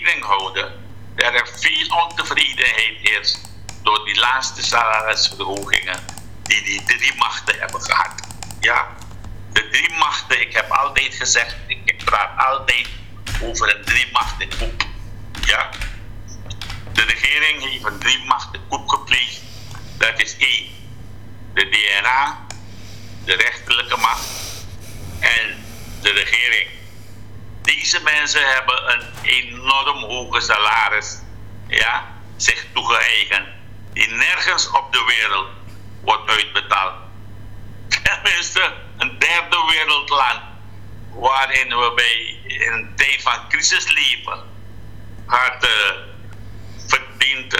rekening houden dat er veel ontevredenheid is door die laatste salarisverhogingen die die drie machten hebben gehad. Ja, de drie machten, ik heb altijd gezegd, ik praat altijd over een drie machten koep. Ja, de regering heeft een drie machten koep gepleegd. Dat is één, de DNA, de rechterlijke macht en de regering. Deze mensen hebben een enorm hoge salaris, ja, zich toegeëigend, die nergens op de wereld wordt uitbetaald. Tenminste, een derde wereldland waarin we bij een tijd van crisis leven, had verdient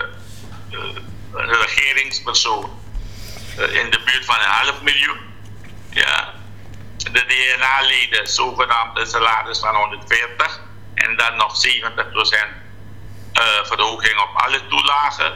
een regeringspersoon in de buurt van 500.000. Ja. De DNA-leden zogenaamd een salaris van 140 en dan nog 70% verhoging op alle toelagen.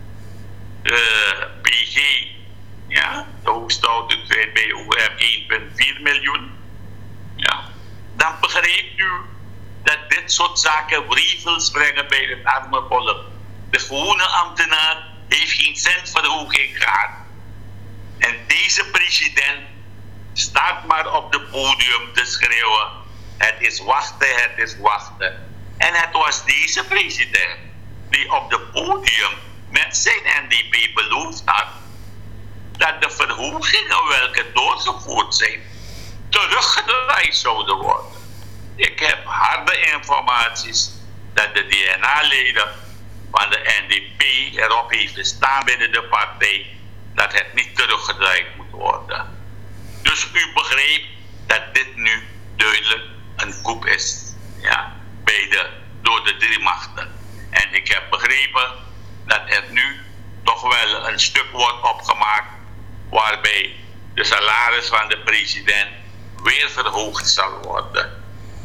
De PG, ja, de hoogste autoriteit bij OM 1,4 miljoen. Ja. Dan begrijpt u dat dit soort zaken wrevels brengen bij het arme volk. De gewone ambtenaar heeft geen cent verhoging gehad. En deze president staat maar op het podium te schreeuwen: het is wachten, het is wachten. En het was deze president die op het podium met zijn NDP beloofd had dat de verhogingen welke doorgevoerd zijn teruggedraaid zouden worden. Ik heb harde informaties dat de DNA-leden van de NDP erop heeft gestaan binnen de partij dat het niet teruggedraaid moet worden. Dus u begrijpt dat dit nu duidelijk een coup is, ja, door de drie machten. En ik heb begrepen dat er nu toch wel een stuk wordt opgemaakt waarbij de salaris van de president weer verhoogd zal worden.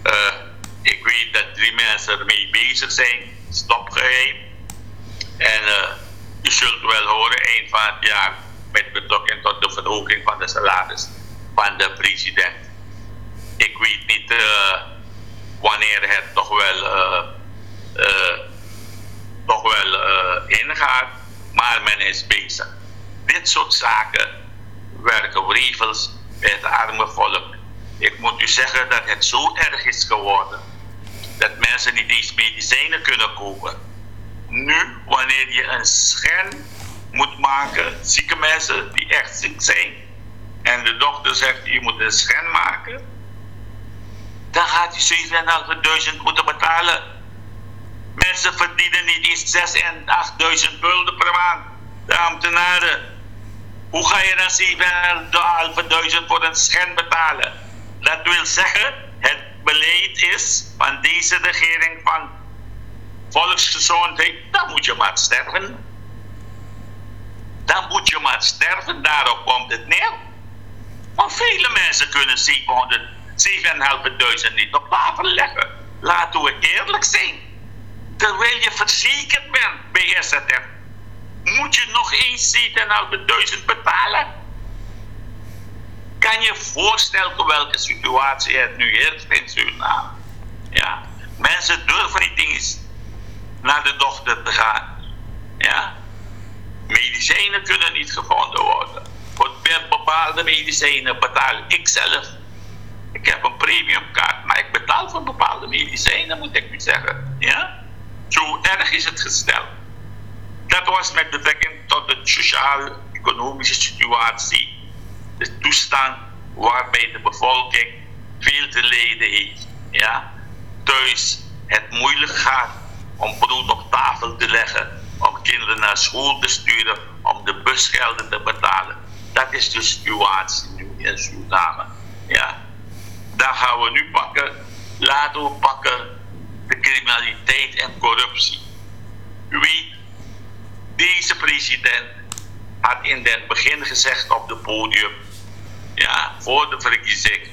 Ik weet dat 3 mensen ermee bezig zijn, stopgeheim. En u zult wel horen eind van het jaar met betrekking tot de verhoging van de salaris van de president. Ik weet niet wanneer het toch wel ingaat, maar men is bezig. Dit soort zaken werken wrevels bij het arme volk. Ik moet u zeggen dat het zo erg is geworden dat mensen niet eens medicijnen kunnen kopen. Nu, wanneer je een scan moet maken, zieke mensen die echt ziek zijn, en de dokter zegt je moet een scan maken, dan gaat u 7.500 moeten betalen. Mensen verdienen niet eens 6.000 en 8.000 gulden per maand, de ambtenaren. Hoe ga je dan 7.500 voor een scan betalen? Dat wil zeggen, het beleid is van deze regering van volksgezondheid, dan moet je maar sterven. Dan moet je maar sterven, daarop komt het neer. Maar vele mensen kunnen 7.500 niet op tafel leggen. Laten we eerlijk zijn. Terwijl je verzekerd bent bij SZF, moet je nog eens 7.500 betalen. Kan je voorstellen welke situatie het nu heerst in Suriname? Ja, mensen durven niet eens naar de dokter te gaan. Ja, medicijnen kunnen niet gevonden worden. Voor bepaalde medicijnen betaal ik zelf. Ik heb een premiumkaart, maar ik betaal voor bepaalde medicijnen, moet ik u zeggen. Ja? Zo erg is het gesteld. Dat was met betrekking tot de sociaal-economische situatie. De toestand waarbij de bevolking veel te lijden heeft. Ja? Thuis het moeilijk gaat om brood op tafel te leggen, om kinderen naar school te sturen, om de busgelden te betalen. Dat is de situatie nu in Suriname. Ja? Daar gaan we nu pakken. Laten we pakken de criminaliteit en corruptie. U weet, deze president had in het begin gezegd op het podium, ja, voor de verkiezing,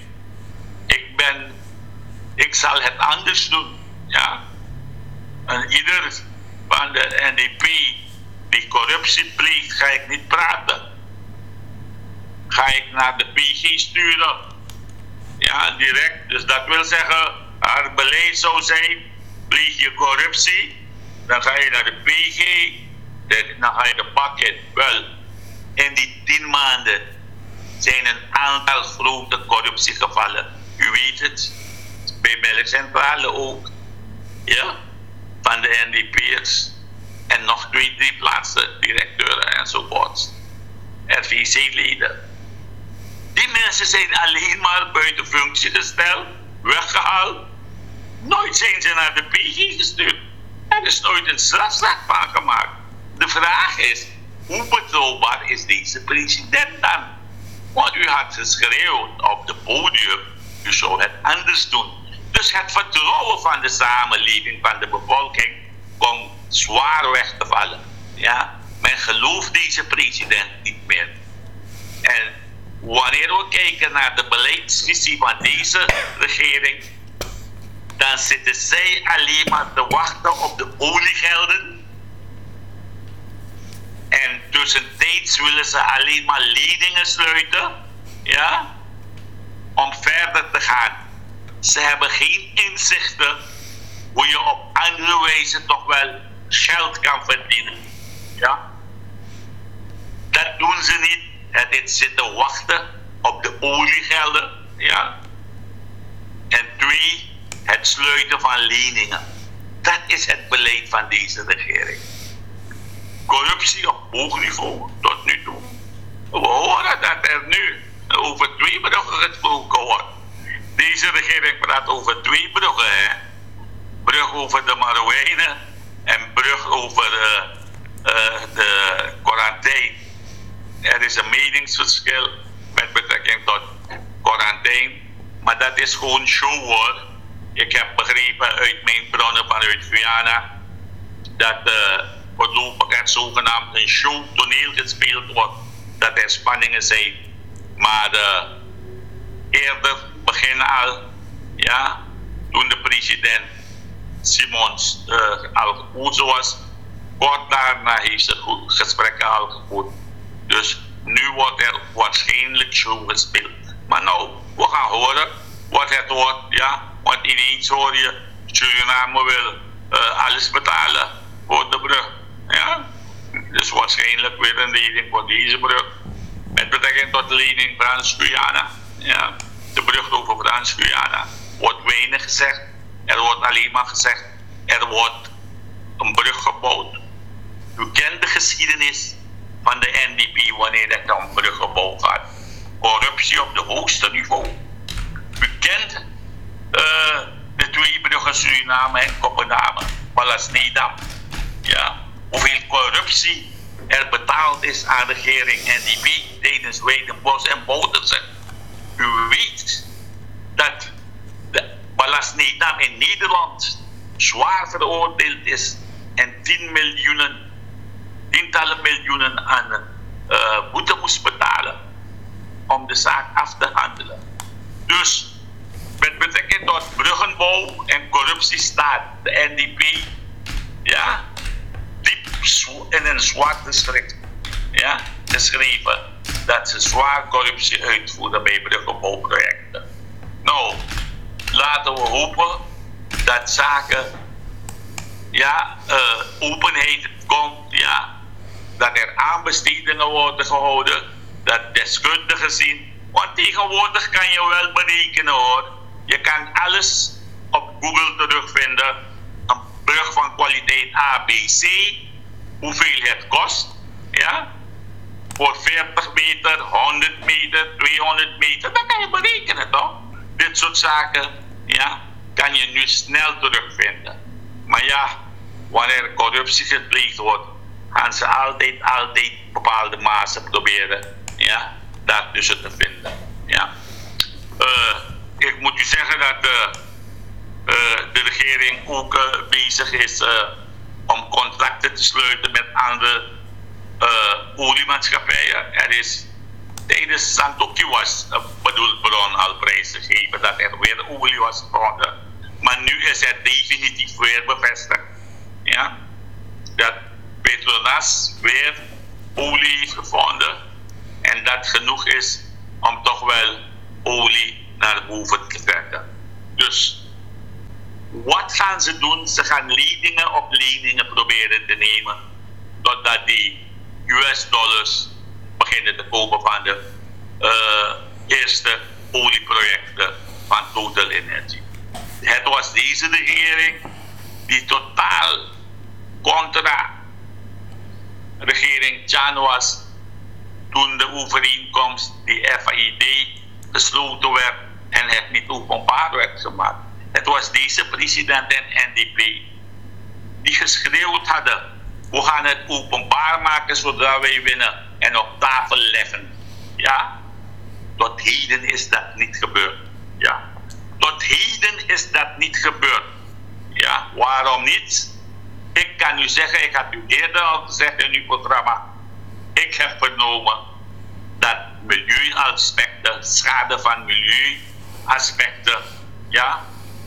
ik zal het anders doen. Ja? En ieder van de NDP die corruptie pleegt, ga ik niet praten. Ga ik naar de PG sturen. Ja, direct. Dus dat wil zeggen, haar beleid zou zijn, pleeg je corruptie, dan ga je naar de PG, dan ga je de bak in. Wel, in die 10 maanden zijn een aantal grote corruptiegevallen. U weet het, bij Melkcentrale ook, ja, van de NDP'ers. En nog 2, 3 plaatsen, directeuren enzovoort. RVC-leden. Die mensen zijn alleen maar buiten functie gesteld, weggehaald. Nooit zijn ze naar de PG gestuurd. Er is nooit een strafzaak van gemaakt. De vraag is, hoe betrouwbaar is deze president dan? Want u had geschreeuwd op het podium, u zou het anders doen. Dus het vertrouwen van de samenleving, van de bevolking, komt zwaar weg te vallen. Ja? Men gelooft deze president niet meer. En wanneer we kijken naar de beleidsvisie van deze regering, dan zitten zij alleen maar te wachten op de oliegelden. En tussentijds willen ze alleen maar leningen sluiten, ja, om verder te gaan. Ze hebben geen inzichten hoe je op andere wijze toch wel geld kan verdienen. Ja? Dat doen ze niet. Het is zitten wachten op de oliegelden. Ja? En 2, het sluiten van leningen. Dat is het beleid van deze regering. Corruptie op hoog niveau tot nu toe. We horen dat er nu over 2 bruggen gesproken wordt. Deze regering praat over 2 bruggen. Hè? Brug over de Marowijnen en brug over de quarantaine. Er is een meningsverschil met betrekking tot quarantaine, maar dat is gewoon show hoor. Ik heb begrepen uit mijn bronnen vanuit Guyana dat voorlopig er zogenaamd een show toneel gespeeld wordt, dat er spanningen zijn. Maar eerder begin al, ja, toen de president Simons al gekozen was, kort daarna heeft ze gesprekken al gevoerd. Dus nu wordt er waarschijnlijk show gespeeld. Maar nou, we gaan horen wat het wordt, ja. Want ineens hoor je, Suriname wil alles betalen voor de brug. Ja? Dus waarschijnlijk weer een lening voor deze brug. Met betrekking tot de lening Frans-Guyana. Ja? De brug over Frans-Guyana. Wordt weinig gezegd. Er wordt alleen maar gezegd, er wordt een brug gebouwd. U kent de geschiedenis van de NDP wanneer het om bruggebouw gaat. Corruptie op de hoogste niveau. U kent de 2 bruggen Suriname en Kopenhagen, Pallas-Nedam. Ja, hoeveel corruptie er betaald is aan de regering NDP tijdens Weidenbos en Bouterse. U weet dat de Pallas-Nedam in Nederland zwaar veroordeeld is en 10tallen miljoenen aan boete moest betalen om de zaak af te handelen. Dus met betrekking tot bruggenbouw en corruptie staat de NDP, ja, diep in een zwarte schrift, ja, geschreven dat ze zwaar corruptie uitvoeren bij bruggenbouwprojecten. Nou, laten we hopen dat zaken, ja, openheid komt, ja, dat er aanbestedingen worden gehouden, dat deskundigen zien. Want tegenwoordig kan je wel berekenen hoor. Je kan alles op Google terugvinden. Een brug van kwaliteit ABC. Hoeveel het kost. Ja? Voor 40 meter, 100 meter, 200 meter. Dat kan je berekenen toch? Dit soort zaken, ja, kan je nu snel terugvinden. Maar ja, wanneer corruptie gepleegd wordt, gaan ze altijd bepaalde mazen proberen, ja, daartussen te vinden. Ja. Ik moet u zeggen dat de regering ook bezig is om contracten te sluiten met andere oliemaatschappijen. Er is tijdens Santoki was bedoeld bron al prijs gegeven dat er weer olie was gevonden. Maar nu is het definitief weer bevestigd, ja, dat Petronas weer olie heeft gevonden en dat genoeg is om toch wel olie naar boven te trekken. Dus Wat gaan ze doen? Ze gaan leningen op leningen proberen te nemen. Totdat die US-dollars beginnen te kopen van de eerste olieprojecten van Total Energy. Het was deze regering die totaal contra regering Chan was toen de overeenkomst, die FID, gesloten werd en het niet openbaar werd gemaakt. Het was deze president en NDP die geschreeuwd hadden: we gaan het openbaar maken zodra wij winnen en op tafel leggen. Ja? Tot heden is dat niet gebeurd. Ja? Tot heden is dat niet gebeurd. Ja? Waarom niet? Ik kan u zeggen, ik had u eerder al gezegd in uw programma, ik heb vernomen dat milieuaspecten, schade van milieuaspecten, ja,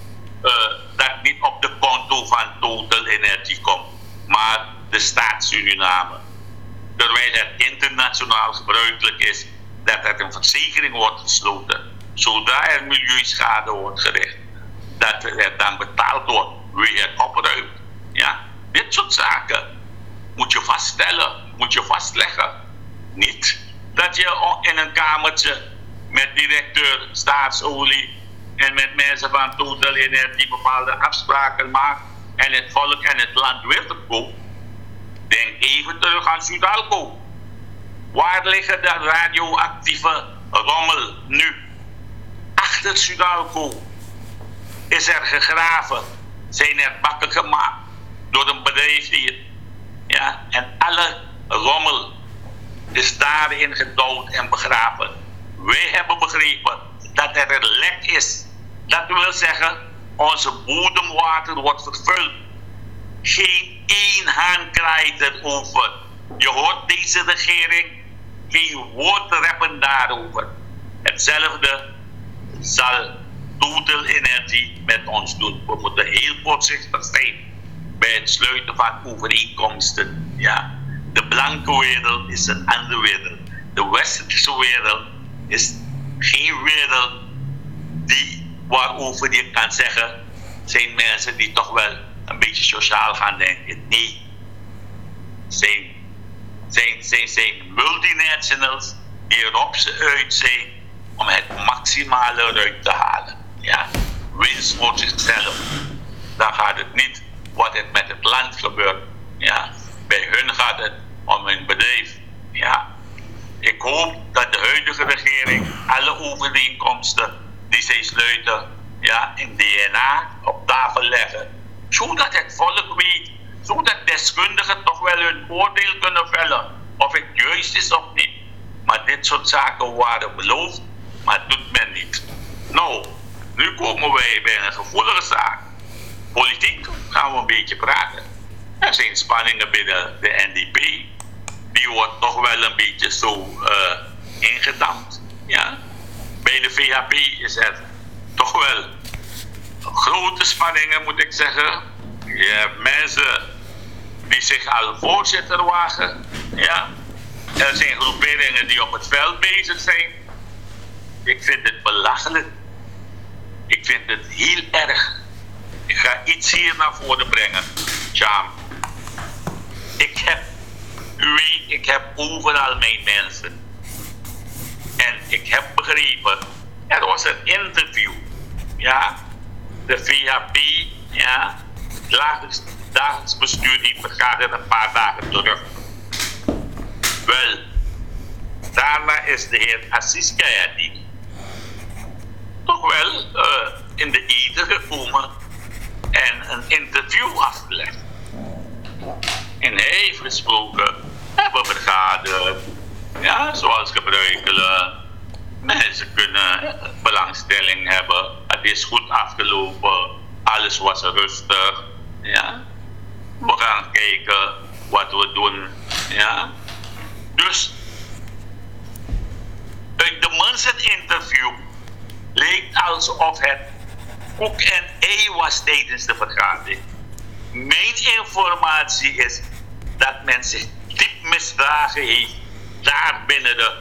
dat niet op de konto van Total Energy komt, maar de staat Suriname. Terwijl het internationaal gebruikelijk is dat er een verzekering wordt gesloten, zodra er milieuschade wordt gericht, dat er dan betaald wordt wie het opruimt. Ja, dit soort zaken moet je vaststellen, moet je vastleggen. Niet dat je in een kamertje met directeur staatsolie en met mensen van Total Energy bepaalde afspraken maakt en het volk en het land weer verkoopt. Denk even terug aan Sudalco. Waar liggen de radioactieve rommel nu? Achter Sudalco is er gegraven, zijn er bakken gemaakt door een bedrijf hier. Ja, en alle rommel is daarin gedood en begraven. Wij hebben begrepen dat er een lek is. Dat wil zeggen, onze bodemwater wordt vervuild. Geen één haan kraait erover. Je hoort deze regering geen woord reppen daarover. Hetzelfde zal Total Energy met ons doen. We moeten heel voorzichtig zijn bij het sluiten van overeenkomsten. Ja. De blanke wereld is een andere wereld. De westerse wereld is geen wereld waarover je kan zeggen, zijn mensen die toch wel een beetje sociaal gaan denken. Nee. Zijn multinationals die erop uit zijn om het maximale eruit te halen. Ja. Winst voor zichzelf. Dan gaat het niet wat het met het land gebeurt. Ja. Bij hun gaat het om hun bedrijf. Ja. Ik hoop dat de huidige regering alle overeenkomsten die zij sluiten, ja, in DNA op tafel leggen. Zodat het volk weet, zodat deskundigen toch wel hun oordeel kunnen vellen of het juist is of niet. Maar dit soort zaken waren beloofd, maar doet men niet. Nou, nu komen wij bij een gevoelige zaak. Politiek gaan we een beetje praten. Er zijn spanningen binnen de NDP. Die wordt toch wel een beetje zo ingedampt. Ja. Bij de VHP is er toch wel grote spanningen, moet ik zeggen. Je hebt mensen die zich al voorzitter wagen. Ja. Er zijn groeperingen die op het veld bezig zijn. Ik vind het belachelijk. Ik vind het heel erg. Ik ga iets hier naar voren brengen. Tja. U weet, ik heb overal mijn mensen. En ik heb begrepen, er was een interview. Ja, de VHP, ja, het dagelijks bestuur die vergaderde een paar dagen terug. Wel, daarna is de heer Assis Kayati toch wel in de eten gekomen en een interview afgelegd. En hij heeft gesproken, hebben vergaderd, ja, zoals gebruikelijk. Mensen kunnen belangstelling hebben, het is goed afgelopen, alles was rustig. Ja. We gaan kijken wat we doen. Ja. Dus uit de mensen-interview leek alsof het koek en ei was tijdens de vergadering. Mijn informatie is dat men zich diep misdragen heeft daar binnen de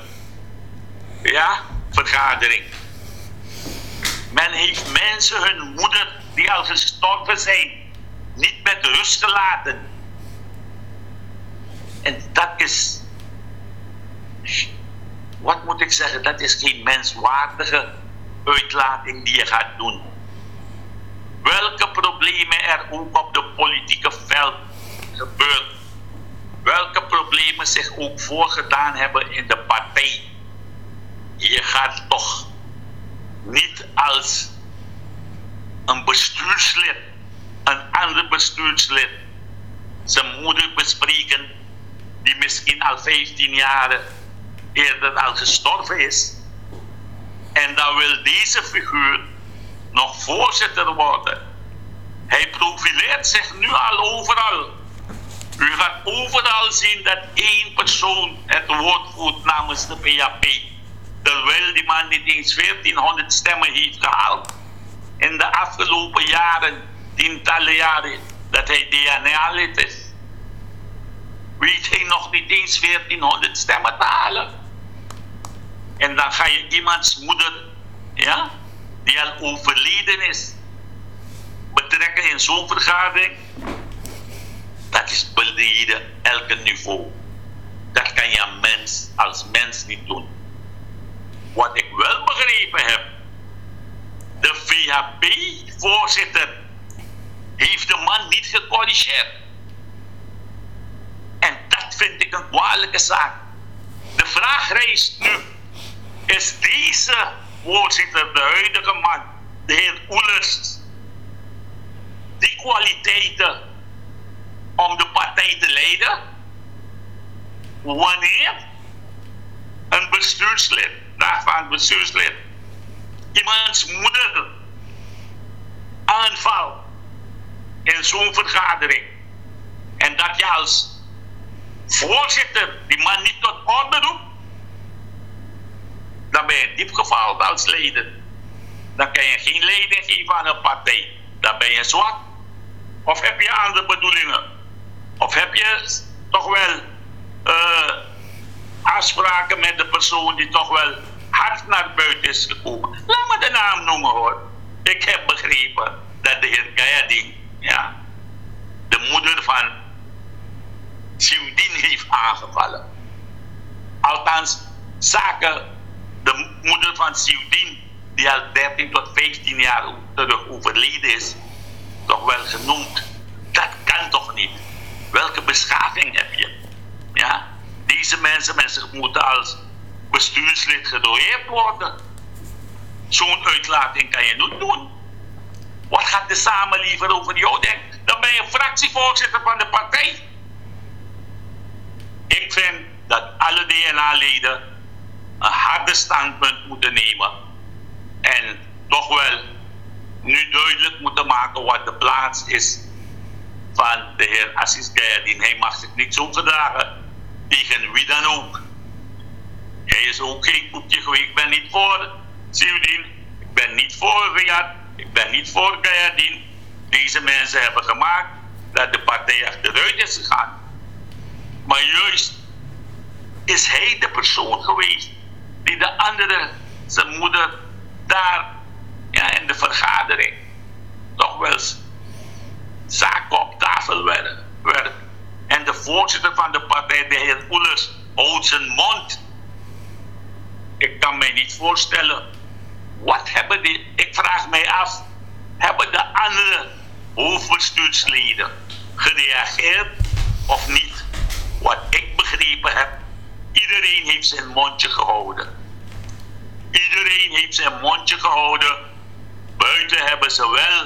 vergadering. Men heeft mensen hun moeder die al gestorven zijn, niet met rust gelaten. En dat is, wat moet ik zeggen, dat is geen menswaardige uitlating die je gaat doen. Welke problemen er ook op de politieke veld gebeuren, welke problemen zich ook voorgedaan hebben in de partij, je gaat toch niet als een bestuurslid, een ander bestuurslid, zijn moeder bespreken die misschien al 15 jaar eerder al gestorven is. En dan wil deze figuur nog voorzitter worden. Hij profileert zich nu al overal. U gaat overal zien dat één persoon het woord voert namens de PAP. Terwijl die man niet eens 1400 stemmen heeft gehaald. In de afgelopen jaren, tientallen jaren, dat hij DNA-lid is. Weet hij nog niet eens 1400 stemmen te halen. En dan ga je iemands moeder, ja, die al overleden is, betrekken in zo'n vergadering. Dat is beneden elke niveau. Dat kan je als mens niet doen. Wat ik wel begrepen heb, de VHP-voorzitter heeft de man niet gecorrigeerd. En dat vind ik een kwalijke zaak. De vraag rijst nu, is deze voorzitter, de huidige man, de heer Oelers, die kwaliteiten om de partij te leiden? Wanneer een bestuurslid, daarvan bestuurslid, iemands moeder aanvalt in zo'n vergadering en dat je als voorzitter die man niet tot orde roept, dan ben je diep gefaald als leden. Dan kan je geen leiding geven aan een partij. Dan ben je zwak. Of heb je andere bedoelingen? Of heb je toch wel afspraken met de persoon die toch wel hard naar buiten is gekomen? Laat me de naam noemen hoor. Ik heb begrepen dat de heer Gayadin, ja, de moeder van Siudin heeft aangevallen. Althans, zaken de moeder van Siudin, die al 13 tot 15 jaar terug overleden is, toch wel genoemd. Dat kan toch niet? Welke beschaving heb je? Ja? Deze mensen moeten als bestuurslid gedoeerd worden. Zo'n uitlating kan je niet doen. Wat gaat de samenleving over jou denken? Dan ben je fractievoorzitter van de partij. Ik vind dat alle DNA-leden een harde standpunt moeten nemen. En toch wel nu duidelijk moeten maken wat de plaats is van de heer Aziz Gayadin. Hij mag zich niet zo gedragen tegen wie dan ook. Hij is ook geen koekje geweest. Ik ben niet voor Siudin. Ik ben niet voor Riyad. Ik ben niet voor Gayadin. Deze mensen hebben gemaakt dat de partij achteruit is gegaan. Maar juist is hij de persoon geweest die de andere, zijn moeder, daar in de vergadering toch wel zaken op tafel werden. En de voorzitter van de partij, de heer Oelers, houdt zijn mond. Ik kan mij niet voorstellen, wat hebben die, ik vraag mij af, hebben de andere hoofdbestuursleden gereageerd of niet? Wat ik begrepen heb, iedereen heeft zijn mondje gehouden. Iedereen heeft zijn mondje gehouden. Buiten hebben ze wel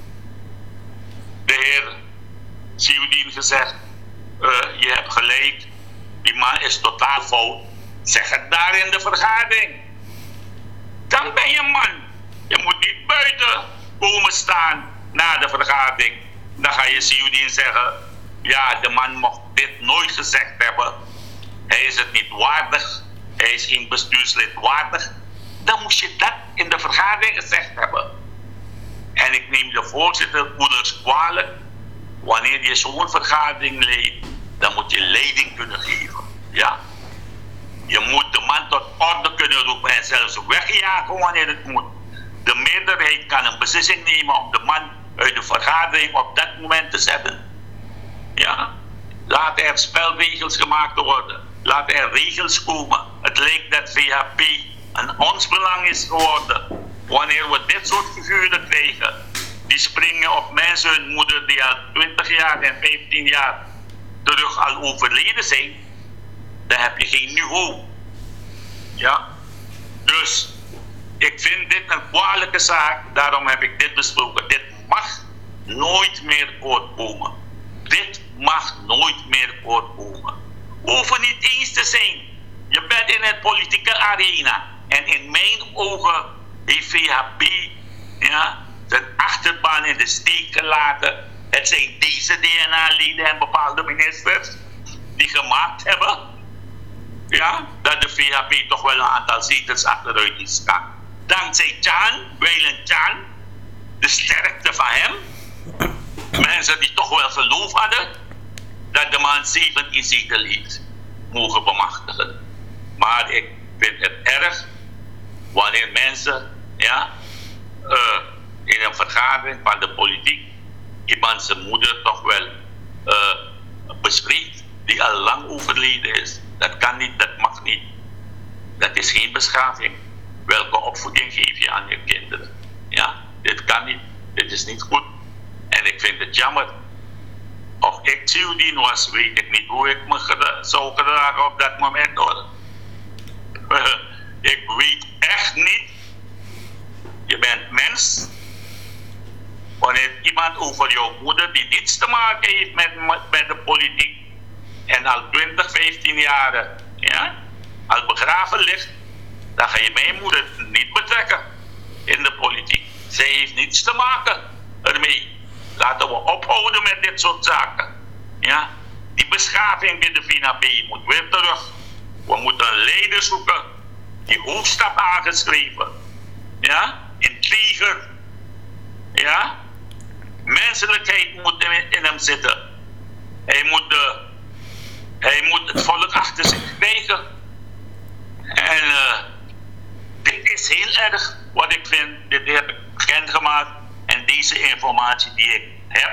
de heer Siudin gezegd, je hebt gelijk, die man is totaal fout. Zeg het daar in de vergadering. Dan ben je man. Je moet niet buiten komen staan na de vergadering. Dan ga je Siudin zeggen, ja, de man mocht dit nooit gezegd hebben. Hij is het niet waardig. Hij is geen bestuurslid waardig. Dan moest je dat in de vergadering gezegd hebben. En ik neem de voorzitter Oelers kwalijk. Wanneer je zo'n vergadering leidt, dan moet je leiding kunnen geven. Ja? Je moet de man tot orde kunnen roepen en zelfs wegjagen wanneer het moet. De meerderheid kan een beslissing nemen om de man uit de vergadering op dat moment te zetten. Ja? Laat er spelregels gemaakt worden. Laat er regels komen. Het lijkt dat VHP een ons belang is geworden. Wanneer we dit soort figuren krijgen, die springen op mensen hun moeder die al 20 jaar en 15 jaar terug al overleden zijn, dan heb je geen niveau. Ja? Dus ik vind dit een kwalijke zaak, daarom heb ik dit besproken. Dit mag nooit meer voortkomen. Dit mag nooit meer voortkomen. Hoeven niet eens te zijn. Je bent in het politieke arena. En in mijn ogen heeft VHP zijn achterban in de steek gelaten. Het zijn deze DNA-leden en bepaalde ministers die gemaakt hebben dat de VHP toch wel een aantal zetels achteruit is gegaan. Dankzij Wijlen Chan, de sterkte van hem, mensen die toch wel geloof hadden dat de man 17 zetels heeft mogen bemachtigen. Maar ik vind het erg wanneer mensen in een vergadering van de politiek iemand zijn moeder toch wel bespreekt die al lang overleden is. Dat kan niet, dat mag niet. Dat is geen beschaving. Welke opvoeding geef je aan je kinderen? Ja, dit kan niet. Dit is niet goed. En ik vind het jammer. Of ik Tjudien was, weet ik niet hoe ik me zou gedragen op dat moment hoor. Ik weet echt niet. Je bent mens. Wanneer iemand over jouw moeder die niets te maken heeft met de politiek en al 20, 15 jaren al begraven ligt, dan ga je mijn moeder niet betrekken in de politiek. Zij heeft niets te maken ermee. Laten we ophouden met dit soort zaken. Ja? Die beschaving in de VNAB moet weer terug. We moeten een leider zoeken die hoofdstap aangeschreven. Ja? Intriger. Ja? Menselijkheid moet in hem zitten. Hij moet het volk achter zich krijgen. En dit is heel erg wat ik vind. Dit heb ik bekendgemaakt. En deze informatie die ik heb,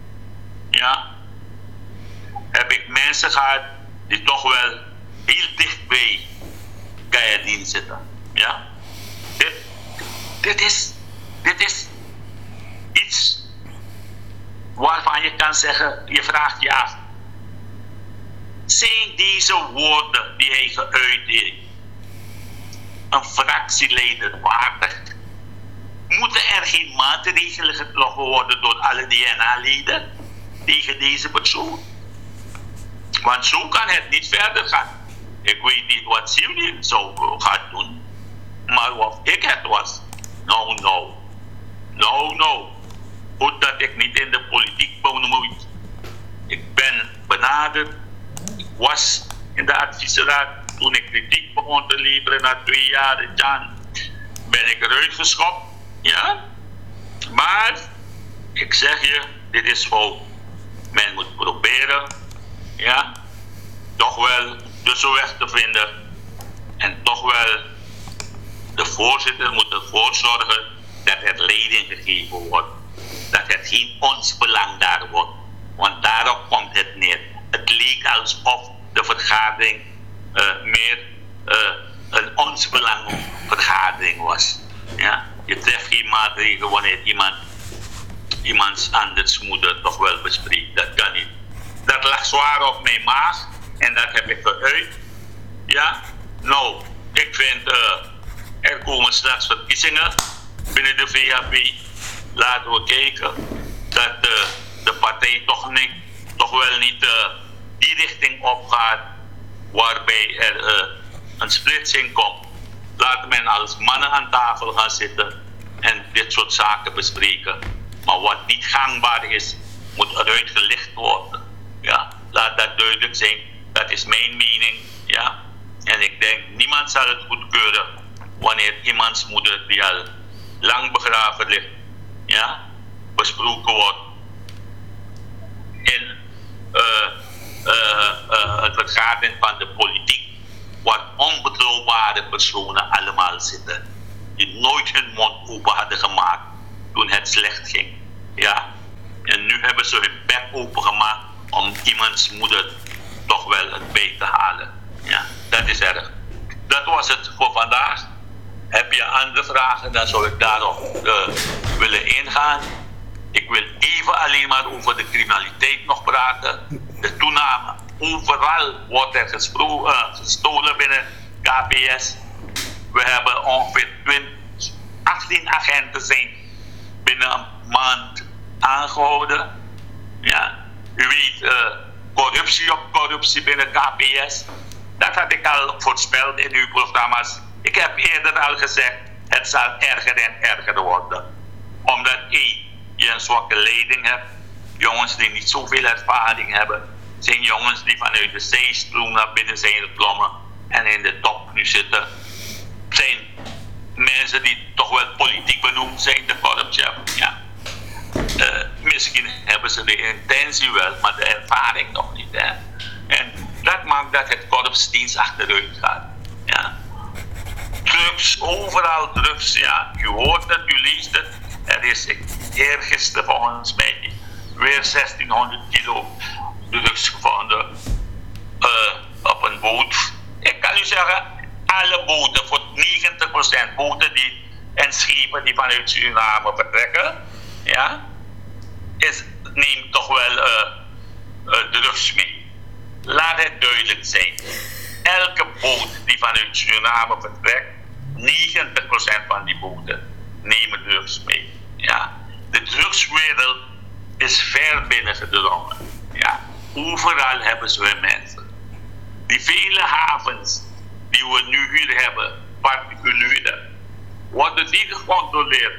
heb ik mensen gehad die toch wel heel dicht bij Gayadien zitten. Ja? Dit is iets waarvan je kan zeggen, je vraagt je af, zijn deze woorden die hij geuit heeft een fractieleider waardig? Moeten er geen maatregelen getroffen worden door alle DNA-leden tegen deze persoon? Want zo kan het niet verder gaan. Ik weet niet wat Sylvie zou gaan doen, maar wat ik het was, no. Goed dat ik niet in de politiek moet. Ik ben benaderd. Ik was in de adviesraad toen ik kritiek begon te leveren na 2 jaar. Ben ik eruit geschopt. Ja? Maar ik zeg je, dit is fout. Men moet proberen, toch wel tussenweg te vinden. En toch wel, de voorzitter moet ervoor zorgen dat er leiding gegeven wordt. Dat het geen ons belang daar wordt. Want daarop komt het neer. Het leek alsof de vergadering meer een ons belang vergadering was. Ja? Je treft geen maatregelen wanneer iemands anders moeder toch wel bespreekt. Dat kan niet. Dat lag zwaar op mijn maag en dat heb ik geuit. Ja, nou, ik vind er komen straks verkiezingen binnen de VHP. Laten we kijken dat de partij toch wel niet die richting opgaat waarbij er een splitsing komt. Laat men als mannen aan tafel gaan zitten en dit soort zaken bespreken. Maar wat niet gangbaar is, moet eruit gelicht worden. Ja, laat dat duidelijk zijn. Dat is mijn mening. Ja. En ik denk, niemand zal het goedkeuren wanneer iemands moeder die al lang begraven ligt, besproken wordt in het vergadering van de politiek, waar onbetrouwbare personen allemaal zitten, die nooit hun mond open hadden gemaakt toen het slecht ging. Ja, en nu hebben ze hun bek opengemaakt om iemands moeder toch wel het bij te halen. Ja, dat is erg. Dat was het voor vandaag. Heb je andere vragen, dan zou ik daarop willen ingaan. Ik wil even alleen maar over de criminaliteit nog praten. De toename. Overal wordt er gestolen binnen KPS. We hebben ongeveer 18 agenten zijn binnen een maand aangehouden. Ja, u weet, corruptie op corruptie binnen KPS. Dat had ik al voorspeld in uw programma's. Ik heb eerder al gezegd, het zal erger en erger worden. Omdat je een zwakke leiding hebt. Jongens die niet zoveel ervaring hebben. Zijn jongens die vanuit de zeestroom naar binnen zijn geklommen. En in de top nu zitten. Zijn mensen die toch wel politiek benoemd zijn, de korpschef. Ja. Misschien hebben ze de intentie wel, maar de ervaring nog niet. Hè. En dat maakt dat het korpsdienst achteruit gaat. Ja. Drugs, overal drugs, ja. U hoort het, u leest het. Er is eergisteren volgens mij weer 1600 kilo drugs gevonden op een boot. Ik kan u zeggen, alle boten, voor 90% boten en schepen die vanuit Suriname vertrekken, ja, neemt toch wel drugs mee. Laat het duidelijk zijn. Elke boot die vanuit Suriname vertrekt, 90% van die boten nemen drugs mee. Ja. De drugswereld is ver binnengedrongen. Ja. Overal hebben ze hun mensen. Die vele havens die we nu hier hebben, particulieren, worden die gecontroleerd.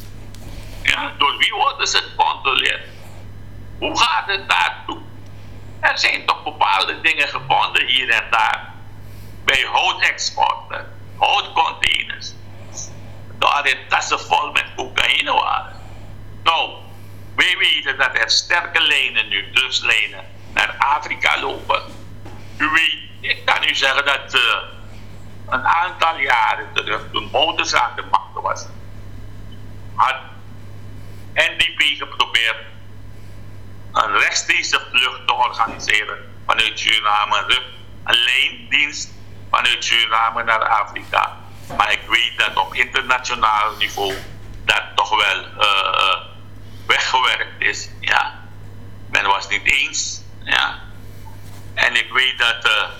Ja, door wie worden ze gecontroleerd? Hoe gaat het daartoe? Er zijn toch bepaalde dingen gevonden hier en daar. Bij houtexporten, houtcontainers. Daarin tassen vol met cocaïne waren. Nou, wij weten dat er sterke lijnen nu, drugslijnen, naar Afrika lopen. U weet, ik kan u zeggen dat een aantal jaren terug, toen Bouterse aan de macht was, had NDP geprobeerd een rechtstreekse vlucht te organiseren vanuit Suriname, een lijndienst vanuit Suriname naar Afrika. Maar ik weet dat op internationaal niveau dat toch wel weggewerkt is. Ja. Men was niet eens. Ja. En ik weet dat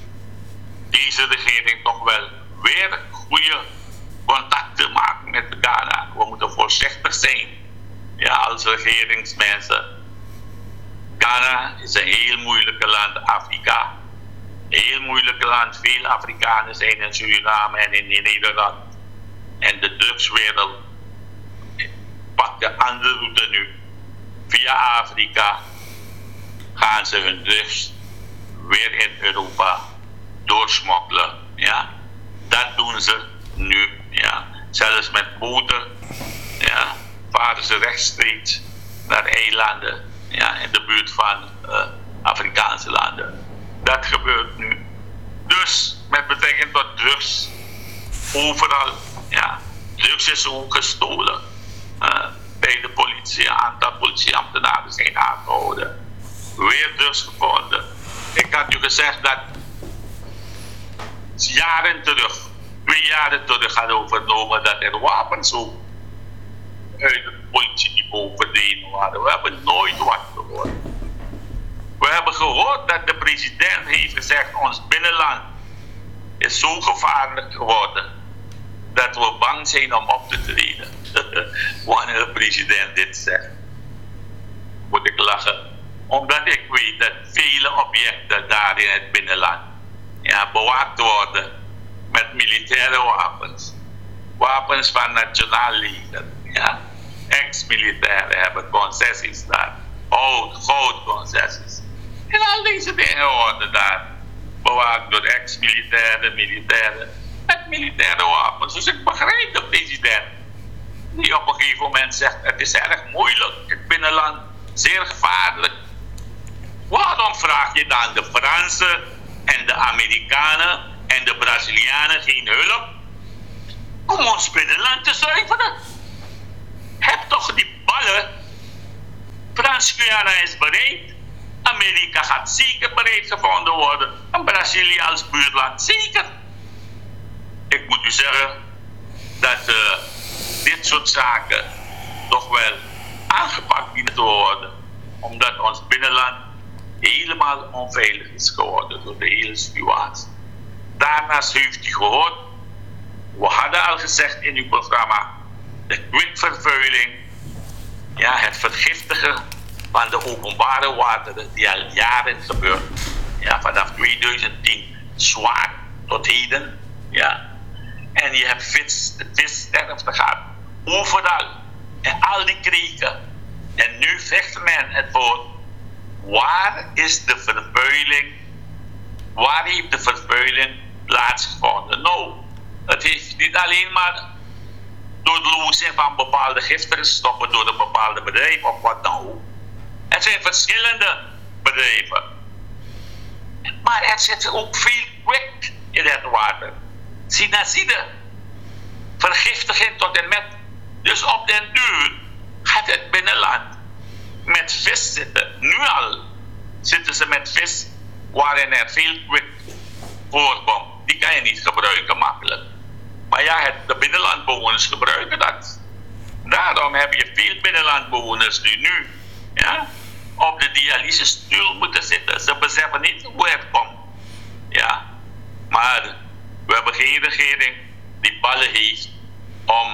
deze regering toch wel weer goede contacten maakt met Ghana. We moeten voorzichtig zijn, ja, als regeringsmensen. Ghana is een heel moeilijk land, Afrika. Een heel moeilijk land. Veel Afrikanen zijn in Suriname en in Nederland. En de drugswereld pakt de andere route nu. Via Afrika gaan ze hun drugs weer in Europa doorsmokkelen. Ja. Dat doen ze nu. Ja. Zelfs met boten, ja, varen ze rechtstreeks naar eilanden, ja, in de buurt van Afrikaanse landen. Dat gebeurt nu. Dus met betrekking tot drugs, overal, ja, drugs is ook gestolen. Bij de politie, een aantal politieambtenaren zijn aangehouden. Weer drugs gevonden. Ik had u gezegd dat jaren terug, 2 jaren terug had overnomen dat er wapens ook uit het politieniveau verdwenen waren. We hebben nooit wat gehoord. We hebben gehoord dat de president heeft gezegd, ons binnenland is zo gevaarlijk geworden dat we bang zijn om op te treden. Wanneer de president dit zegt, moet ik lachen. Omdat ik weet dat vele objecten daar in het binnenland, ja, bewaakt worden met militaire wapens. Wapens van nationaal leger. Ja. Ex-militairen hebben concessies daar. Goudconcessies. En al deze dingen worden daar bewaakt door ex-militairen, militairen met militaire wapens. Dus ik begrijp de president die op een gegeven moment zegt, het is erg moeilijk, het binnenland, zeer gevaarlijk. Waarom vraag je dan de Fransen en de Amerikanen en de Brazilianen geen hulp om ons binnenland te zuiveren? Heb toch die ballen Trans-Guyana is bereid. Amerika gaat zeker bereid gevonden worden. En Brazilië als buurland zeker. Ik moet u zeggen dat dit soort zaken toch wel aangepakt dienen te worden. Omdat ons binnenland helemaal onveilig is geworden door de hele situatie. Daarnaast heeft u gehoord, we hadden al gezegd in uw programma, de kwikvervuiling, ja, het vergiftigen van de openbare wateren die al jaren gebeurt. Ja, vanaf 2010 zwaar tot heden. Ja. En je hebt vissterfte gehad. Overal. En al die kreken. En nu vecht men het voor. Waar is de vervuiling? Waar heeft de vervuiling plaatsgevonden? Nou, het heeft niet alleen maar door het lozen van bepaalde gifstoffen door een bepaalde bedrijf of wat dan ook. Het zijn verschillende bedrijven. Maar er zit ook veel kwik in het water. Sinacide. Vergiftiging tot en met. Dus op den duur gaat het binnenland met vis zitten. Nu al zitten ze met vis waarin er veel kwik voorkomt. Die kan je niet gebruiken makkelijk. Maar ja, de binnenlandbewoners gebruiken dat. Daarom heb je veel binnenlandbewoners die nu ja, op de dialysestoel moeten zitten. Ze beseffen niet hoe het komt. Ja. Maar we hebben geen regering die ballen heeft om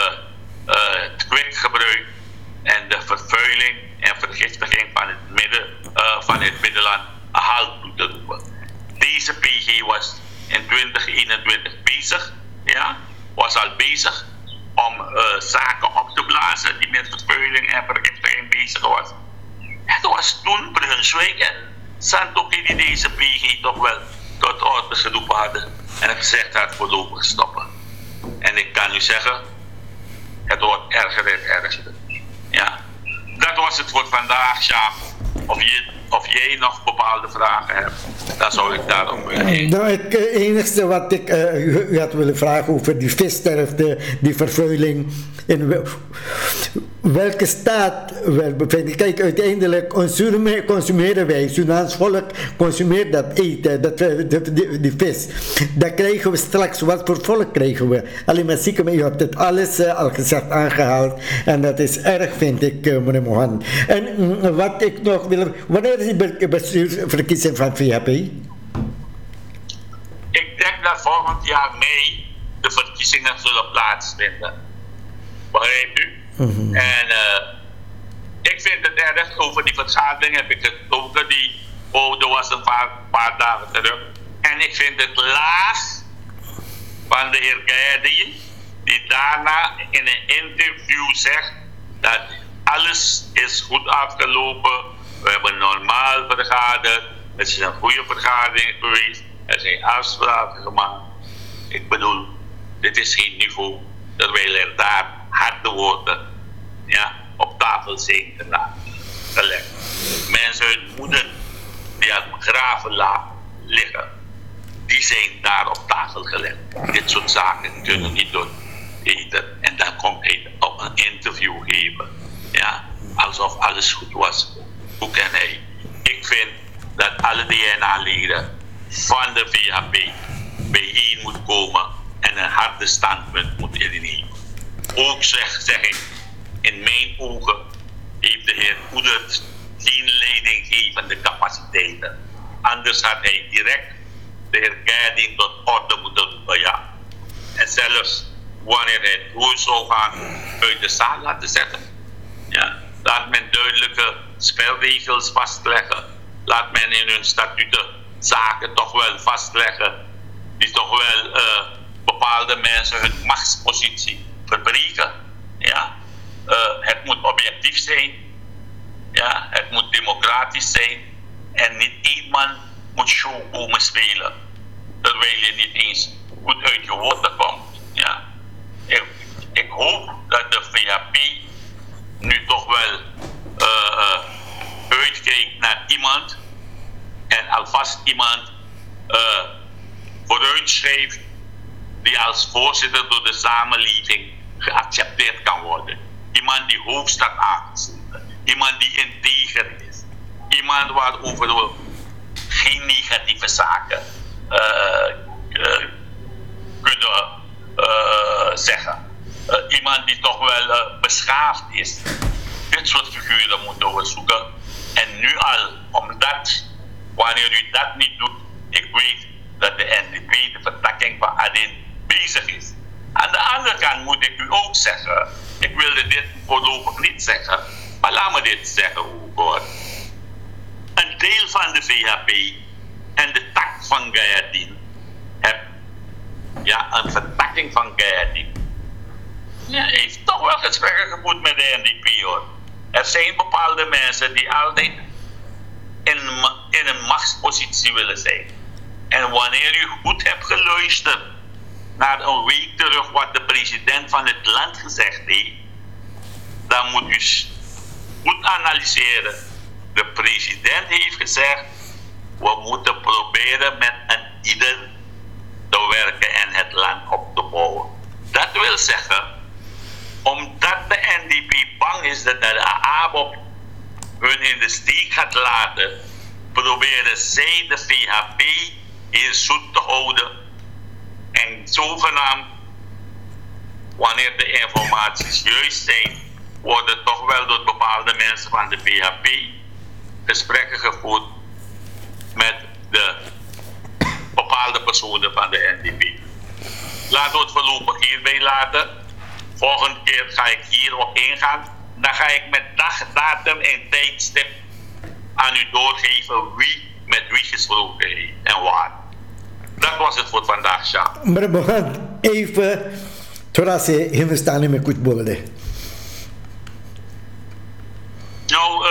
het kwikgebruik en de vervuiling en vergiftiging van het binnenland een halt toe te roepen. Deze PG was in 2021 bezig, ja, was al bezig om zaken op te blazen die met vervuiling en vergiftiging bezig was. Het was toen Brunswijk en Santoki die deze PG toch wel tot orde geroepen hadden en gezegd had voorlopig stoppen. En ik kan u zeggen, het wordt erger en erger. Ja. Dat was het voor vandaag, Sjaap. Of jij nog bepaalde vragen hebt, dan zou ik daarom willen. Nou, het enige wat ik u had willen vragen over die vissterfte, die vervuiling, in welke staat we bevinden. Kijk, uiteindelijk consumeren wij, Surinaams volk consumeert dat eten, die vis. Dan krijgen we straks, wat voor volk krijgen we? Alleen maar zieken, u hebt het alles al gezegd aangehaald en dat is erg, vind ik, meneer Mohan. En wat ik nog wil, wanneer is die bestuursverkiezing van VHP? Ik denk dat volgend jaar mei de verkiezingen zullen plaatsvinden. Begrijpt u? Mm-hmm. En ik vind het erg, over die vergadering heb ik het ook, dat was een paar dagen terug. En ik vind het laag van de heer Gaedi, die daarna in een interview zegt dat alles is goed afgelopen. We hebben normaal vergaderd. Het is een goede vergadering geweest. Er zijn afspraken gemaakt. Ik bedoel, dit is geen niveau terwijl er daar harde woorden op tafel zijn gelegd. Mensen, hun moeder die aan het begraven liggen, die zijn daar op tafel gelegd. Dit soort zaken kunnen niet door eten. En dan komt hij op een interview geven. Ja, alsof alles goed was. Hoe kan hij? Ik vind dat alle DNA-leden van de VHP bijeen moet komen en een harde standpunt moet innemen. Ook zeg ik, in mijn ogen heeft de heer Oedert geen leidinggevende capaciteiten. Anders had hij direct de heer Gaedi tot orde moeten roepen, ja. En zelfs wanneer hij het woord zou gaan uit de zaal laten zetten. Ja. Laat men duidelijke spelregels vastleggen. Laat men in hun statuten zaken toch wel vastleggen die toch wel bepaalde mensen hun machtspositie verbreken. Ja? Het moet objectief zijn. Ja? Het moet democratisch zijn. En niet één man moet show komen spelen. Terwijl je niet eens goed uit je woorden komt. Ja? Ik hoop dat de VHP nu toch wel uitkijkt naar iemand en alvast iemand vooruitschrijft die als voorzitter door de samenleving geaccepteerd kan worden. Iemand die hoog staat aangesloten. Iemand die integer is. Iemand waarover we geen negatieve zaken kunnen zeggen. Iemand die toch wel beschaafd is. Dit soort figuren moeten we zoeken. En nu al, omdat wanneer u dat niet doet, ik weet dat de NDP, de vertakking van ADIN, bezig is. Aan de andere kant moet ik u ook zeggen, ik wilde dit voorlopig niet zeggen, maar laat me dit zeggen ook hoor. Een deel van de VHP en de tak van Gayadin een vertakking van Gayadin. Heeft toch wel gesprekken gevoerd met de NDP hoor. Er zijn bepaalde mensen die altijd in een machtspositie willen zijn. En wanneer u goed hebt geluisterd naar een week terug wat de president van het land gezegd heeft, dan moet u goed analyseren. De president heeft gezegd, we moeten proberen met een ieder te werken en het land op te bouwen. Dat wil zeggen, omdat de NDP bang is dat de ABOP hun in de steek gaat laten, proberen zij de VHP hier zoet te houden. En zogenaamd, wanneer de informaties juist zijn, worden toch wel door bepaalde mensen van de VHP gesprekken gevoerd met de bepaalde personen van de NDP. Laten we het voorlopig hierbij laten. Volgende keer ga ik hierop ingaan. Dan ga ik met dag, datum en tijdstip aan u doorgeven wie met wie gesproken heeft en waar. Dat was het voor vandaag, Sjaak. Maar we gaan even, थोड़ा से हिंदुस्तानी में कुछ बोल दे. Nou,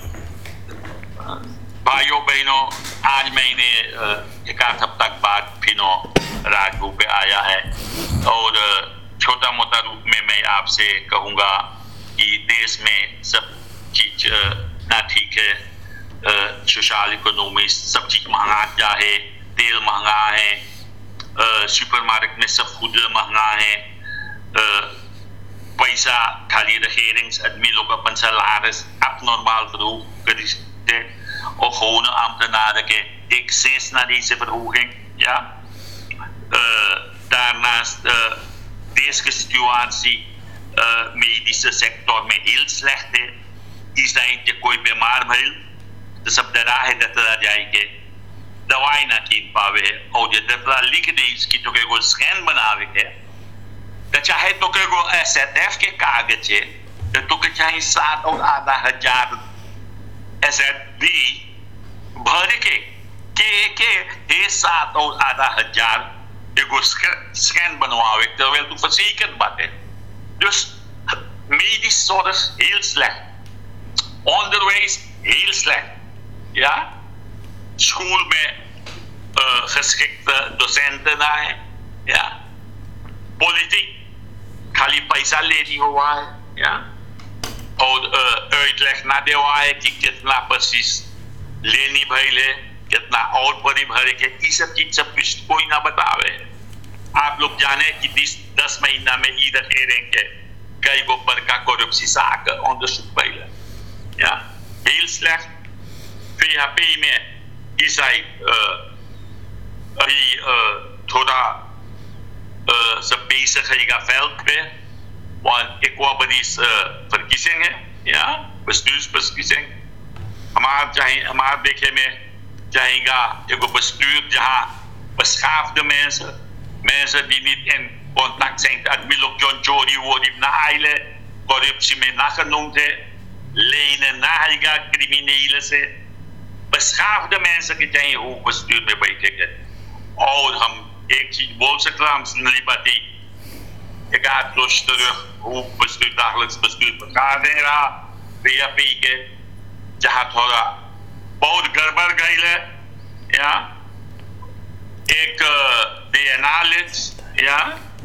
भाइयों बहनों, आज मैंने एक आध हफ्ता बाद फिनो राजभोग पे आया है और छोटा मोटा रूप में मैं आपसे कहूँगा कि देश में सब चीज ना ठीक है. सोशल इकोनॉमी सब चीज महंगा जा है. तेल महंगा है, सुपरमार्केट में सब खुद महंगा है. पैसा खाली regeringsadmin ook op een salaris abnormaal verhoogd of gewone ambtenaren excess naar deze verhoging. Ja. Daarnaast deze situatie medische sector में heel slecht है. इस टाइम के कोई बीमार भइल तो सब डरा है डरा जाएंगे, दवाई ना कीन पावे और जे डरा लिख दे इसकी तो को स्कैन बनावे के तो चाहे तो को SFF के कागज है तो चाहे 7 और आधा हजार SFB भर के 7 और आधा हजार एगो स्कैन बनवावे terwijl tu verzekerd bent. Dus medisch zorg heel slecht. Onderwijs heel slecht. Ja? School met geschikte docenten naar. Ja? Politiek. खाली पैसा लेनी हुआ है. Ja? और uitleg ना देवा है कि कितना बसिस लेनी भइले, कितना और बड़ी भरे के, ये सब चीज सब कुछ कोई ना बतावे. आप लोग जाने कि 10 महीना में ई regering kijk op welke corruptiezaken onderzoek bijlen. Ja, heel slecht. VHP में इस आई अभी थोड़ा सब bezig है veld पे, want ik wou bij die verkiezingen, ja, bestuursverkiezing. हमारे देखे में चाहेगा एक bestuur जहाँ beschaafde mensen die niet in contact zijn met John Jody worden na eile corruptie में ना genoemd है, lenen na heiga criminelen से, beschaafde mensen की चाहिए हो bestuur में बैठेंगे. और हम एक चीज बोल सकते हैं, हम सुनली बातें एक आध रोज terug hoe bestuur dagelijks bestuur vergadering रहा VHP के, जहाँ थोड़ा बहुत गड़बड़ गई है. या एक DNA lid, ja,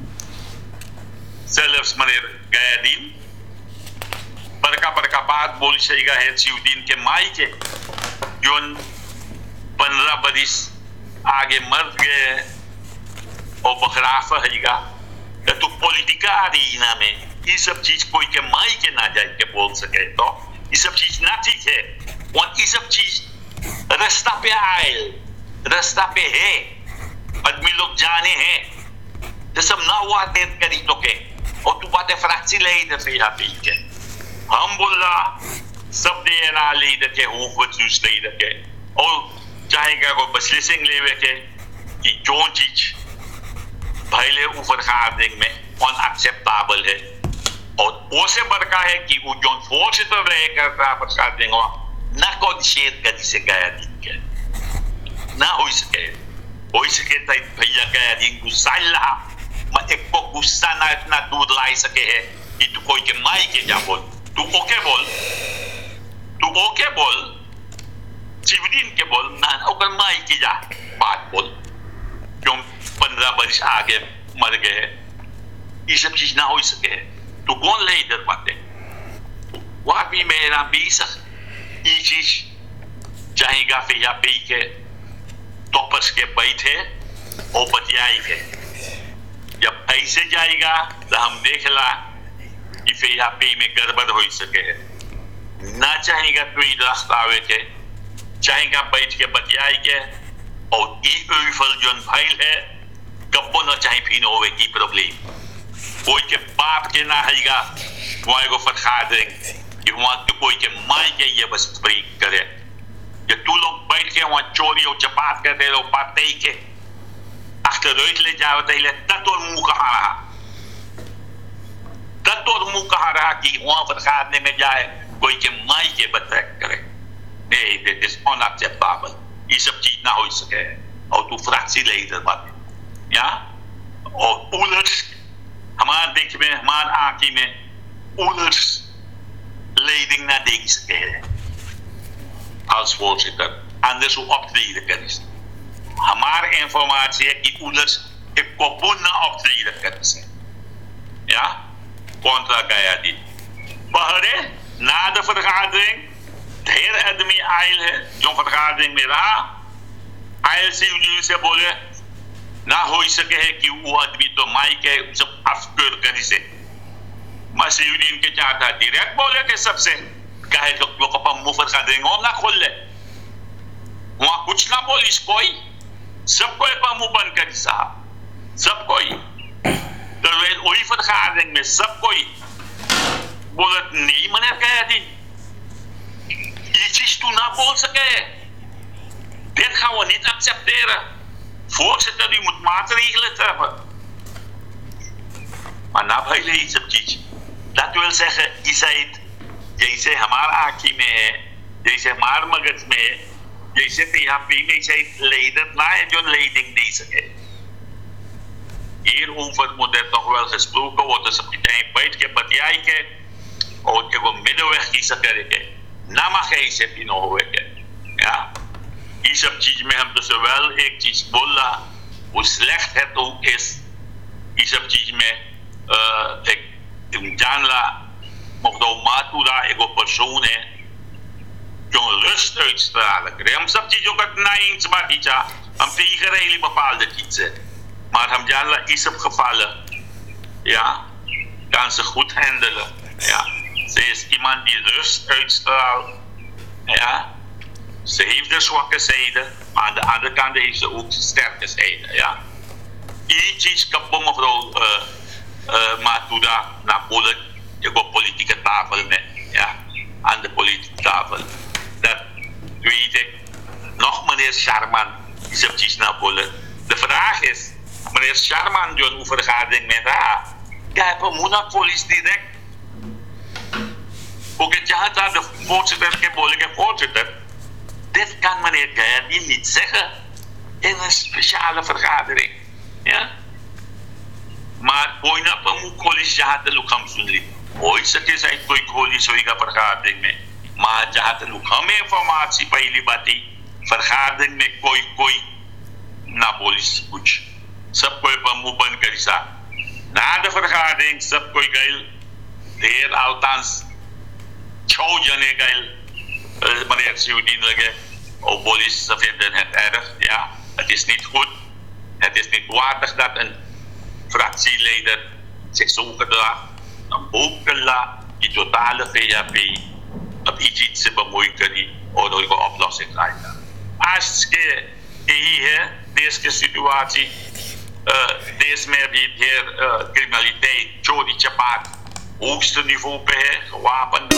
zelfs meneer Gayadin, बड़का बात बोली सहीगा है शिवदीन के माई के जोन 15 बरिस आगे मर गए और बखराफ हैगा तो पॉलिटिका अरीना में ये सब चीज कोई के माई के ना जाए के बोल सके तो ये सब चीज ना ठीक है, और ये सब चीज रास्ता पे आए, रास्ता पे है, आदमी लोग जाने हैं, तो सब ना हुआ देर करी तो के, और तू बातें फ्रैक्सी ले इधर से यहाँ पे के, हम बोला सब दे ना ले इधर के, वो कुछ दूसरे इधर के, और चाहेगा को बस लिसिंग ले वे के, कि जो चीज पहले ऊपर खादिंग में अनएक्सेप्टेबल है, और वो से बड़का है कि वो जो फोर्स तो रहे करता पर खादिंग ना को शेयर कदी से गया दिन के, ना हो सके तो भैया गया दिन गुस्सा ला, मैं एक को गुस्सा ना इतना दूर लाई सके है कि तू कोई के माई के जा बोल, तू ओके बोल, जीवदीन के बोल ना, ओकर माई की जा बात बोल, क्यों 15 वर्ष आगे मर गए, ये सब चीज ना हो सके, तो कौन ले इधर बातें, वहां भी मेरा भी ये चीज चाहेगा फिर या पी के टॉपर्स के बैठे और बतियाई के, जब ऐसे जाएगा तो हम देख ला कि फिर या पी में गड़बड़ हो सके, ना चाहेगा कोई रास्ता आवे के, चाहेगा बैठ के बतियाई के, और ये फल जो फाइल है कब्बो न चाहे फिर होवे की प्रॉब्लम, कोई के बाप के ना हैगा वहाँ को फटखा देंगे कि वहाँ तो कोई के माई के ये बस ब्रेक करे, कि तू लोग बैठ के वहाँ चोरी और चपात करते रहो, पाते ही के अक्सर रोज ले जाओ तो ले तत्व मुंह कहा रहा कि वहाँ फटखाने में जाए कोई के माई के बतरक करे, नहीं दिस इज अनएक्सेप्टेबल, ये सब चीज ना हो सके, और तू फ्रैक्सी ले इधर बात या, और उलर्स हमारे देख में हमारे आंखी में Euler's leiding naar deze als voorzitter. Anders hoe optreden kunnen. Hamaar informatie है कि उलर्स एक कोपुन optreden kunnen. Ja? Contra गया दी. बहरे ना de vergadering ढेर आदमी आयल है जो vergadering में रहा. आयल से बोले ना हो सके है कि वो आदमी तो माइक है सब अफकर करी से. मसीहुद्दीन के चाहता डायरेक्ट बोले के सबसे कहे लोग को मुफर का देंगे ना खोल ले, वहां कुछ ना बोलिस कोई, सबको एक मुंह बंद करी साहब, सब कोई तो वही फरखा देंगे में सब कोई बोले नहीं मने कह दी ये चीज तू ना बोल सके, देखा वो नहीं acceptor voorzitter die moet maatregelen treffen, maar na भाई ये सब चीज dat wil zeggen, je zei het, जैसे हमारा आँखी में है, जैसे हमारे मगज में है, जैसे तो यहाँ पे नहीं सही leider ना है जो leiding नहीं सके. Hierover moet er nog wel gesproken worden, ze meteen buiten के बतियाई के, और एगो middenweg kiezen करके, ना मखे इसे पिनो हुए के, या, ये सब चीज में हम तो सवाल एक चीज बोला, वो slecht है तो इस, ये सब चीज में एक जानला मगदो मातुरा एगो persoon है जो rust uitstralen. हम सब चीजों का ना eens maar iets हम tegen hele bepaalde kiezen, maar हम जानला in सब gevallen ja kan ze goed handelen. Ja, ze is iemand die rust uitstraalt. Ja, ze heeft de zwakke zijde, maar aan de andere kant heeft ze ook sterke zijde. Ja, iets kapot mevrouw Matuda naar de politieke tafel met, ja, aan de politieke tafel. Dat weet ik. Nog meneer Sharman, die zegt iets naar Polen. De vraag is, meneer Sharman, John, hoe vergadering met haar? Ja, we moeten politie direct. Ook het jaar dat de voorzitter, de voorzitter, dit kan meneer Gayadi niet zeggen in een speciale vergadering. Ja? Maar कोई ना पर मुख खोली चाहते लोग हम सुन ली हो सके शायद कोई खोली सोई का vergadering में मां चाहते लोग हमें इंफॉर्मेशन पहली बाती vergadering में कोई ना बोली कुछ सब कोई पर मुंह बंद करी सा ना de vergadering सब कोई गए देर althans 6 जने गए meneer Sjoerdien lege of bolis ze vinden het erg ja het is niet goed het is niet waardig dat een fractieleider zich zo gedraagt, een boekela die totale VHP op iets se bemoeien die of een oplossing krijgen. Als je hier deze situatie, deze meer die criminaliteit, Jody Chapat, hoogste niveau bij gewapend,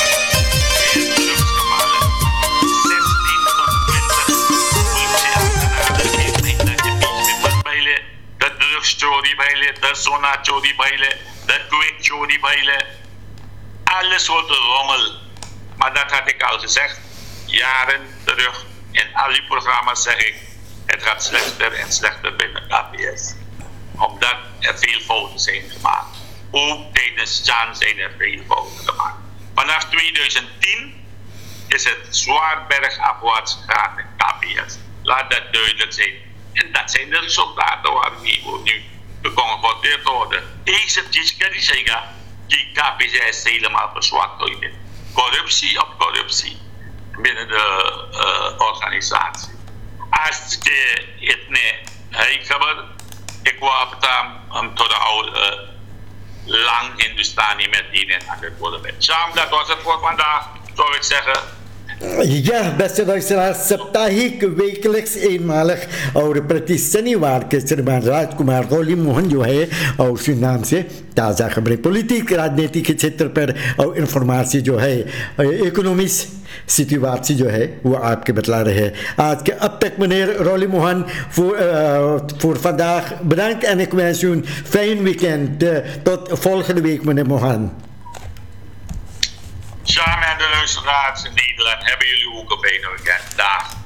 de drugsstory bij de zona-story bij de quick-story bij alles wordt rommel. Maar dat had ik al gezegd, jaren terug. In al die programma's zeg ik, het gaat slechter en slechter binnen KPS. Omdat er veel fouten zijn gemaakt. Ook tijdens Chan zijn er veel fouten gemaakt. Vanaf 2010 is het zwaar bergafwaarts gegaan in KPS. Laat dat duidelijk zijn. En dat zijn de resultaten waar we nu geconfronteerd worden. Deze zeggen, die KPS helemaal verzwakt worden. Corruptie op corruptie binnen de organisatie. Als je het niet hebt, ik wou het tot de oude lang Hindustani met die aan het worden. Sham, dat was het voor vandaag, zou ik zeggen. Ja, beste luisteraars, Saptahik, wekelijks eenmalig और प्रति शनिवार के श्रीमान राजकुमार गौली मोहन जो है और सुनाम से ताज़ा खबरें पॉलिटिक राजनीति के क्षेत्र पर और इंफॉर्मेशन जो है इकोनॉमिक्स सिचुएशन जो है वो आपके बतला रहे हैं आज के अब तक meneer Rolly Mohan voor vandaag bedankt en ik wens u een fijn weekend tot volgende week meneer Mohan. Samen en de luisteraars in Nederland hebben jullie ook een fijne weekend. Dag.